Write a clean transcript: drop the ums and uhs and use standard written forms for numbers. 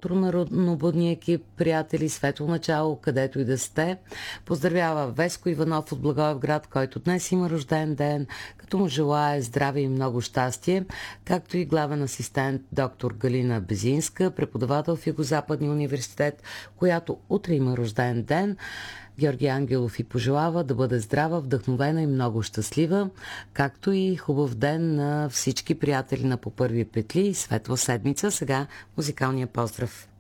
утро на роднобудния екип, приятели, светло начало, където и да сте. Поздравява Веско Иванов от Благоевград, който днес има рожден ден, като му желая здраве и много щастие, както и главен асистент доктор Галина Безинска, преподавател в Югозападния университет, която утре има рожден ден. Георги Ангелов и пожелава да бъде здрава, вдъхновена и много щастлива, както и хубав ден на всички приятели на По първи петли и светла седмица. Сега музикалния поздрав.